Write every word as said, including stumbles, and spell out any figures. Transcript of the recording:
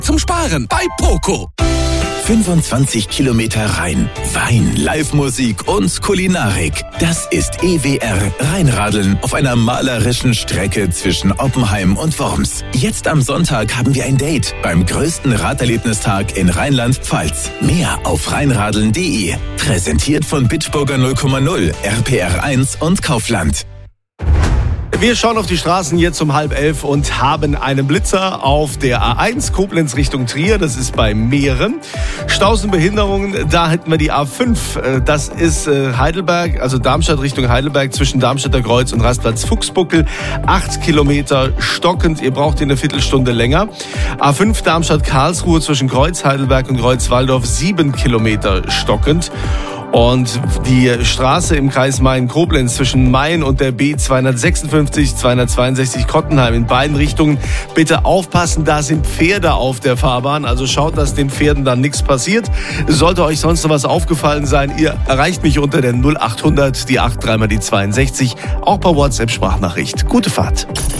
zum Sparen bei Poco. fünfundzwanzig Kilometer Rhein, Wein, Live-Musik und Kulinarik. Das ist E W R Rheinradeln auf einer malerischen Strecke zwischen Oppenheim und Worms. Jetzt am Sonntag haben wir ein Date beim größten Raderlebnistag in Rheinland-Pfalz. Mehr auf rheinradeln punkt de. Präsentiert von Bitburger null Komma null, R P R eins und Kaufland. Wir schauen auf die Straßen jetzt um halb elf und haben einen Blitzer auf der A eins Koblenz Richtung Trier. Das ist bei Meeren. Staus und Behinderungen, da hätten wir die A fünf. Das ist Heidelberg, also Darmstadt Richtung Heidelberg zwischen Darmstädter Kreuz und Rastplatz Fuchsbuckel. Acht Kilometer stockend. Ihr braucht eine Viertelstunde länger. A fünf Darmstadt-Karlsruhe zwischen Kreuz Heidelberg und Kreuz Walldorf. Sieben Kilometer stockend. Und die Straße im Kreis Main-Koblenz zwischen Main und der B zweihundertsechsundfünfzig, zweihundertzweiundsechzig Kottenheim in beiden Richtungen. Bitte aufpassen, da sind Pferde auf der Fahrbahn. Also schaut, dass den Pferden dann nichts passiert. Sollte euch sonst noch was aufgefallen sein, ihr erreicht mich unter der null acht hundert, die acht, dreimal die zweiundsechzig, auch per WhatsApp-Sprachnachricht. Gute Fahrt.